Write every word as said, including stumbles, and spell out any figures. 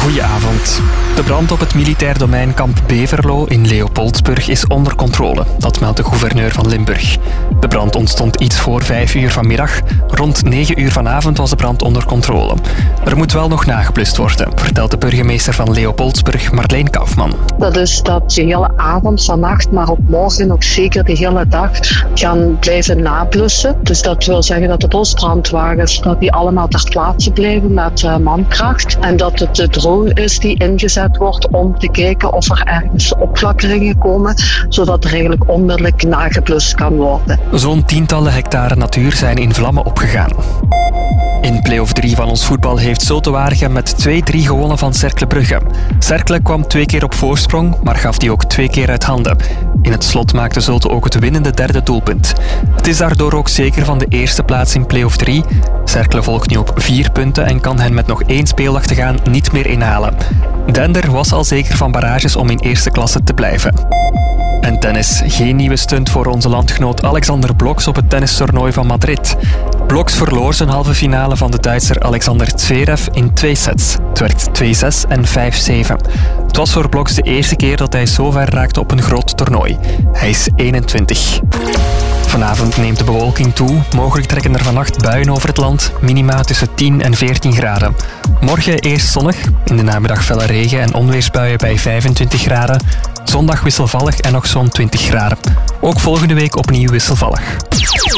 Goedenavond. De brand op het militair domeinkamp Beverlo in Leopoldsburg is onder controle. Dat meldt de gouverneur van Limburg. De brand ontstond iets voor vijf uur vanmiddag. Rond negen uur vanavond was de brand onder controle. Er moet wel nog nageblust worden, vertelt de burgemeester van Leopoldsburg, Marleen Kaufman. Dat is dat de hele avond, vannacht, maar ook morgen ook zeker de hele dag gaan blijven nablussen. Dus dat wil zeggen dat de bosbrandwagens dat die allemaal ter plaatse blijven met uh, mankracht. En dat het de drone is die ingezet wordt om te kijken of er ergens opflakkeringen komen, zodat er eigenlijk onmiddellijk nageblust kan worden. Zo'n tientallen hectare natuur zijn in vlammen opgegaan. In play-off drie van ons voetbal heeft Zulte Waregem met twee drie gewonnen van Cercle Brugge. Cercle kwam twee keer op voorsprong, maar gaf die ook twee keer uit handen. In het slot maakte Zulte ook het winnende derde doelpunt. Het is daardoor ook zeker van de eerste plaats in play-off drie. Cercle volgt nu op vier punten en kan hen met nog één speeldag te gaan niet meer inhalen. Dender was al zeker van barrages om in eerste klasse te blijven. En tennis. Geen nieuwe stunt voor onze landgenoot Alexander Bloks op het tennistoernooi van Madrid. Bloks verloor zijn halve finale van de Duitser Alexander Zverev in twee sets. Het werd twee zes en vijf zeven. Het was voor Bloks de eerste keer dat hij zo ver raakte op een groot toernooi. Hij is eenentwintig. Vanavond neemt de bewolking toe. Mogelijk trekken er vannacht buien over het land. Minima tussen tien en veertien graden. Morgen eerst zonnig. In de namiddag felle regen en onweersbuien bij vijfentwintig graden. Zondag wisselvallig en nog zo'n twintig graden. Ook volgende week opnieuw wisselvallig.